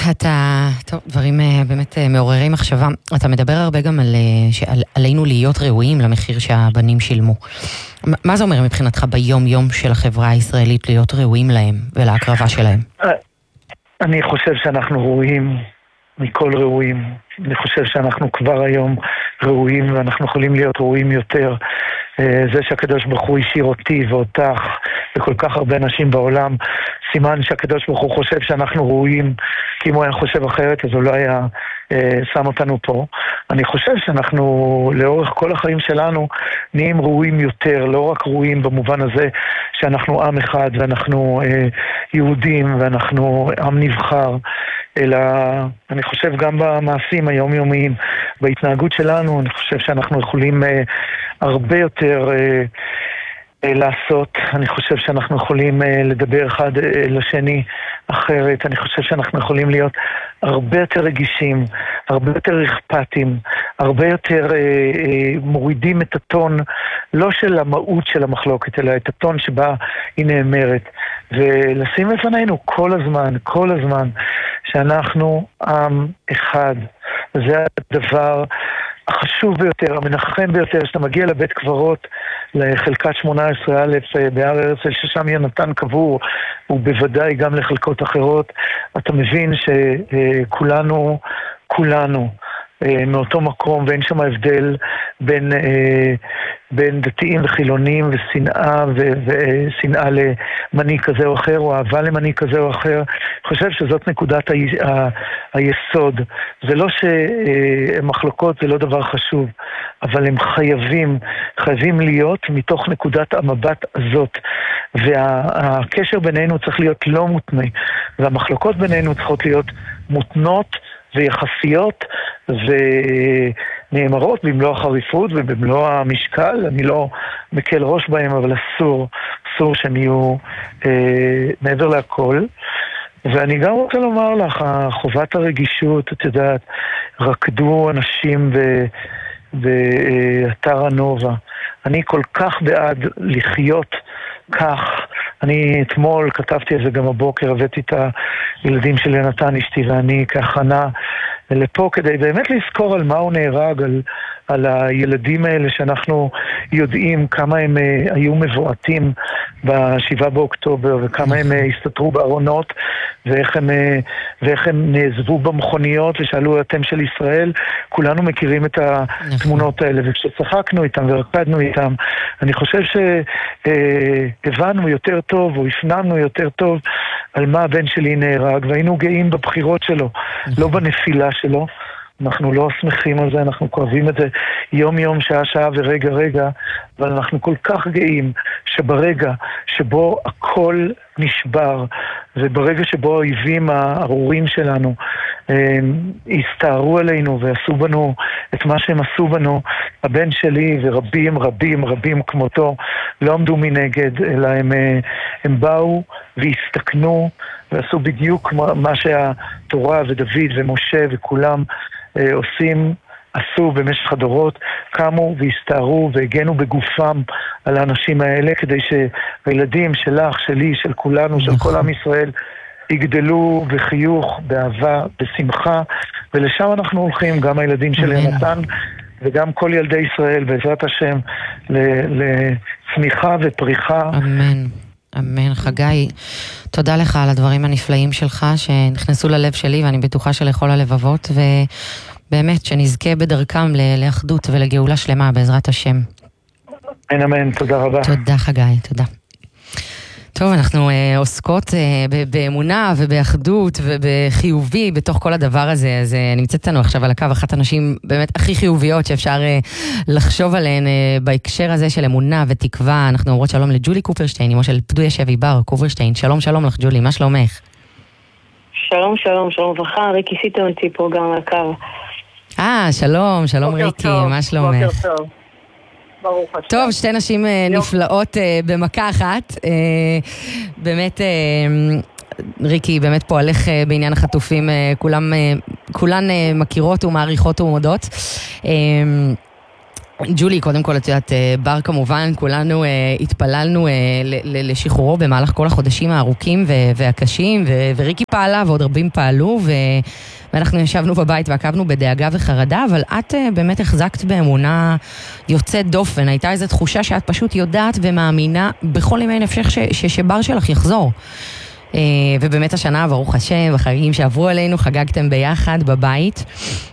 טוב, דברים באמת מעוררי מחשבה. אתה מדבר הרבה גם עלינו להיות ראויים למחיר שהבנים שילמו. מה זה אומר מבחינתך ביום יום של החברה הישראלית להיות ראויים להם ולהקרבה שלהם? אני חושב שאנחנו ראויים מכל ראויים. אני חושב שאנחנו כבר היום ראויים ואנחנו יכולים להיות ראויים יותר. זה שהקדוש ברוך הוא השאיר אותי ואותך וכל כך הרבה אנשים בעולם, סימן שהקדוש ברוך הוא חושב שאנחנו ראויים, כי אם הוא היה חושב אחרת אז הוא לא היה שם אותנו פה. אני חושב שאנחנו לאורך כל החיים שלנו נהיים ראויים יותר, לא רק ראויים במובן הזה שאנחנו עם אחד ואנחנו יהודים ואנחנו עם נבחר, אלא אני חושב גם במעשים היומיומיים, בהתנהגות שלנו, אני חושב שאנחנו יכולים הרבה יותר לעשות. אני חושב שאנחנו יכולים לדבר אחד לשני אחרת. אני חושב שאנחנו יכולים להיות הרבה יותר רגישים, הרבה יותר אכפתיים, הרבה יותר מורידים את הטון, לא של המהות של המחלוקת, אלא את הטון שבה היא נאמרת. ולשים לפנינו כל הזמן, שאנחנו עם אחד. זה הדבר החשוב ביותר, המנחם ביותר, שאתה מגיע לבית קברות, לחלקת 18א בהר הרצל, ששם יונתן קבור, ובוודאי גם לחלקות אחרות, אתה מבין שכולנו, מאותו מקום, ואין שם הבדל בין דתיים וחילונים ושנאה ושנאה למנהיג כזה או אחר, או אהבה למנהיג כזה או אחר. אני חושב שזאת נקודת היסוד. זה לא שמחלוקות זה לא דבר חשוב, אבל הם חייבים להיות מתוך נקודת המבט הזאת. והקשר בינינו צריך להיות לא מותנה, והמחלוקות בינינו צריכות להיות מותנות ויחסיות ונאמרות במלוא החריפות ובמלוא המשקל. אני לא מקל ראש בהם, אבל אסור שהם יהיו מעבר להכל. ואני גם רוצה לומר לך, חובת הרגישות, את יודעת, רקדו אנשים באתר הנובה. אני כל כך בעד לחיות כך. אני אתמול כתבתי על זה גם הבוקר, הבאתי את הילדים של יונתן אשתי ואני כהכנה לפה כדי באמת לזכור על מה הוא נהרג, על הילדים האלה שאנחנו יודעים כמה הם היו מבועתים ב7 באוקטובר וכמה הם הסתתרו בארונות ואיך הם נעזבו במכוניות ושאלו אתם של ישראל. כולנו מכירים את התמונות האלה, וכשצחקנו איתם ורקדנו איתם, אני חושב שהבנו יותר טוב או הפנמנו יותר טוב על מה הבן שלי נהרג, והיינו גאים בבחירות שלו, לא בנפילה שלו. אנחנו לא שמחים על זה, אנחנו כואבים את זה יום יום, שעה שעה ורגע רגע, אבל אנחנו כל כך גאים שברגע שבו הכל נשבר, וברגע שבו האויבים הארורים שלנו הסתערו עלינו ועשו בנו את מה שהם עשו בנו, הבן שלי ורבים כמותו לא עמדו מנגד, אלא הם באו והסתכנו ועשו בדיוק מה שהתורה ודוד ומשה וכולם עשו במשך הדורות, קמו והסתערו והגנו בגופם על האנשים האלה, כדי שהילדים שלך, שלי, של כולנו, של כל עם ישראל, יגדלו בחיוך, באהבה, בשמחה, ולשם אנחנו הולכים, גם הילדים של יונתן וגם כל ילדי ישראל, בעזרת השם, לצמיחה ופריחה. אמן. אמן. חגי, תודה לך על הדברים הנפלאים שלך שנכנסו ללב שלי, ואני בטוחה שלכל הלבבות, ובאמת שנזכה בדרכם לאחדות ולגאולה שלמה בעזרת השם. אמן, תודה רבה. תודה חגי, תודה. טוב, אנחנו עוסקות באמונה ובאחדות ובחיובי בתוך כל הדבר הזה. אז נמצאת לנו עכשיו על הקו אחת הנשים באמת הכי חיוביות שאפשר לחשוב עליהן בהקשר הזה של אמונה ותקווה. אנחנו אומרות שלום לג'ולי קופרשטיין, אמו של פדויה שבי בר קופרשטיין. שלום לך ג'ולי, מה שלומך? שלום וברכה, ריקי סיטון אותי פה גם על הקו. שלום ריקי, מה שלומך? בוקר טוב. טוב, שתי נשים נפלאות במכה אחת. באמת, ריקי, באמת פועלך בעניין החטופים, כולן מכירות ומעריכות ומודות. ג'ולי, קודם כל, את יודעת, בר כמובן, כולנו התפללנו לשחרורו במהלך כל החודשים הארוכים והקשים, וריקי פעלה ועוד רבים פעלו, ואנחנו ישבנו בבית ועקבנו בדאגה וחרדה, אבל את באמת החזקת באמונה יוצאת דופן. הייתה איזו תחושה שאת פשוט יודעת ומאמינה בכל ימי נפשך שבר שלך יחזור. ובאמת השנה, ברוך השם, בחגים שעברו עלינו, חגגתם ביחד בבית.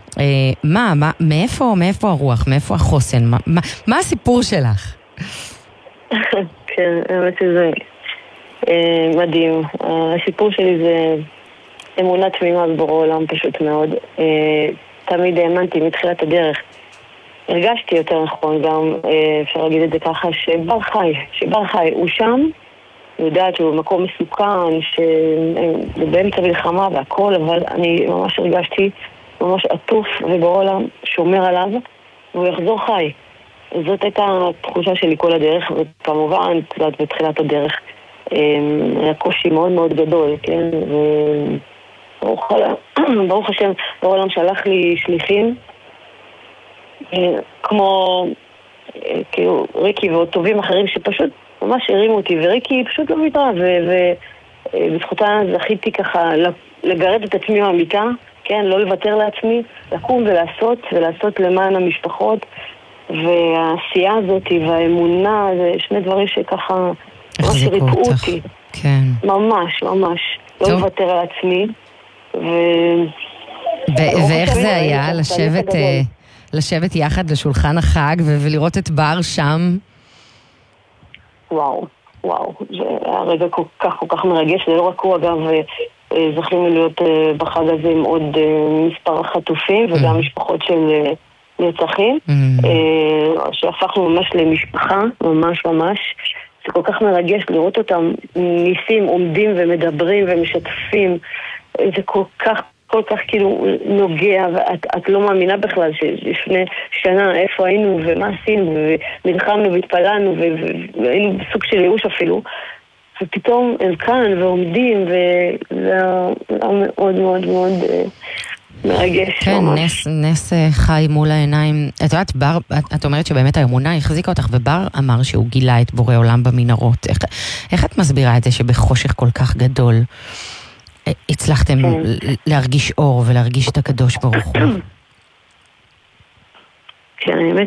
מאיפה הרוח? מאיפה החוסן? מה הסיפור שלך? כן, האמת שזה מדהים. הסיפור שלי זה אמונה תמימה בבורא עולם, פשוט מאוד. תמיד האמנתי מתחילת הדרך. הרגשתי יותר נכון גם, אפשר להגיד את זה ככה, שבר חי, הוא שם, אני יודעת שהוא במקום מסוכן, שבאמצע מלחמה והכל, אבל אני ממש הרגשתי ממש עטוף ובורא עולם שומר עליו, והוא יחזור חי. זאת הייתה התחושה שלי כל הדרך, וכמובן, קצת בתחילת הדרך, היה קושי מאוד מאוד גדול, כן? וברוך השם, בורא עולם שלח לי שליחים, כמו כאילו ריקי ועוד טובים אחרים שפשוט ממש הרימו אותי, וריקי פשוט לא ויתרה, ובזכותה זכיתי ככה לגרד את עצמי מהמיטה, כן, לא לוותר לעצמי, לקום ולעשות למען המשפחות, והעשייה הזאת והאמונה, זה שני דברים שככה ממש ריפאו אותי. כן. ממש. לא לוותר על עצמי. ואיך זה היה לשבת יחד לשולחן החג ולראות את בר שם? וואו, זה היה רגע כל כך מרגש, זה לא רק הוא אגב, זכינו להיות בחג הזה עם עוד מספר חטופים וגם משפחות של נרצחים, שהפכנו ממש למשפחה, ממש. זה כל כך מרגש לראות אותם ניסים עומדים ומדברים ומשתפים, זה כל כך כאילו נוגע, ואת לא מאמינה בכלל שלפני שנה איפה היינו ומה עשינו ונלחמנו והתפללנו והיינו בסוג של ייאוש אפילו, ופתאום הם כאן ועומדים, וזה מאוד מאוד מאוד מרגש. כן, נס חי מול העיניים. את יודעת, בר, את אומרת שבאמת האמונה החזיקה אותך, ובר אמר שהוא גילה את בורא עולם במנהרות. איך את מסבירה את זה שבחושך כל כך גדול הצלחתם להרגיש אור ולהרגיש את הקדוש ברוך הוא? כן, האמת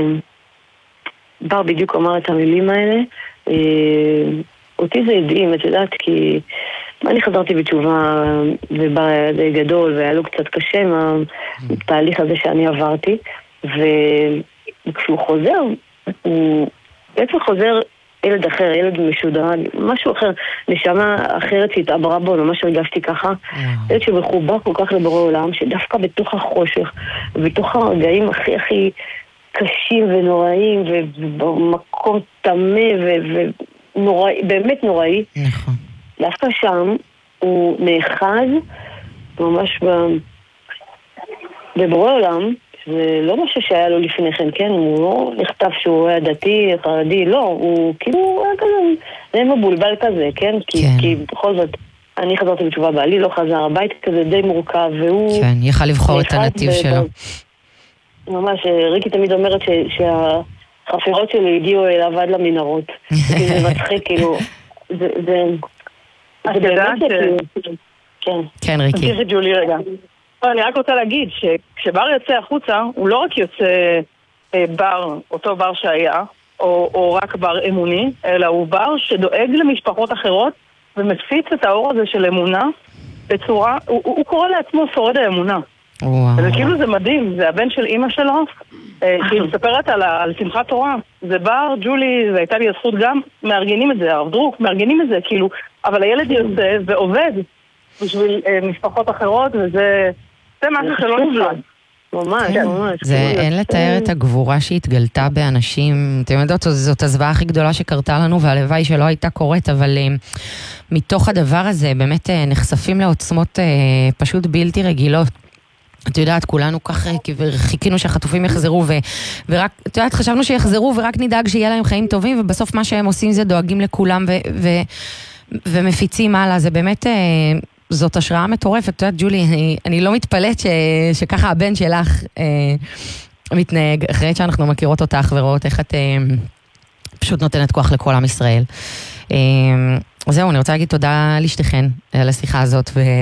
שבר בדיוק אמר את המילים האלה. אותי זה הדהים, את יודעת, כי אני חזרתי בתשובה ובר היה די גדול והיה לו קצת קשה מהתהליך הזה שאני עברתי, וכשהוא חוזר, הוא בעצם חוזר ילד אחר, ילד משודרג, משהו אחר, נשמה אחרת שהתעברה בו, ממש הרגשתי ככה, ילד שמחובר כל כך לבורא עולם, שדווקא בתוך החושך, ובתוך הרגעים הכי קשים ונוראים, ובמקום תמה ונוראי, באמת נוראי, נכון. דווקא שם הוא נאחז ממש בבורא עולם, זה לא משהו שהיה לו לפני כן, כן? הוא לא נכתב שהוא היה דתי, חרדי, לא, הוא כאילו היה כזה, זה מבולבל כזה, כן? כי בכל זאת, אני חזרתי בתשובה בעלי, לא חזר, הבית כזה די מורכב, והוא... כן, יכל לבחור את הנתיב שלו. ממש, ריקי תמיד אומרת שהחפירות שלי הגיעו אליו עד למנהרות. זה מצחיק, כאילו, זה... את יודעת כן, ריקי. תמשיכי ג'ולי רגע. אני רק רוצה להגיד שכשבר יוצא החוצה, הוא לא רק יוצא בר, אותו בר שהיה, או רק בר אמוני, אלא הוא בר שדואג למשפחות אחרות ומפיץ את האור הזה של אמונה בצורה, הוא קורא לעצמו שורד האמונה. וכאילו זה מדהים, זה הבן של אמא שלו, שהיא מספרת על שמחת תורה. זה בר, ג'ולי, והייתה לי הזכות גם, מארגנים את זה, הרב דרוק, מארגנים את זה, כאילו, אבל הילד יוצא ועובד בשביל משפחות אחרות, וזה משהו שלא נפלט. ממש. זה אין לתאר את הגבורה שהתגלתה באנשים. אתם יודעות, זאת הזוועה הכי גדולה שקרתה לנו, והלוואי שלא הייתה קורית, אבל מתוך הדבר הזה באמת נחשפים לעוצמות פשוט בלתי רגילות. את יודעת, כולנו כך חיכינו שהחטופים יחזרו, ורק, את יודעת, חשבנו שיחזרו ורק נדאג שיהיה להם חיים טובים, ובסוף מה שהם עושים זה דואגים לכולם ומפיצים הלאה. זה באמת, זאת השראה מטורפת. את יודעת, ג'ולי, אני לא מתפלאת שככה הבן שלך מתנהג, אחרי שאנחנו מכירות אותך ורואות איך את פשוט נותנת כוח לכל עם ישראל. זהו, אני רוצה להגיד תודה לשתיכן על השיחה הזאת.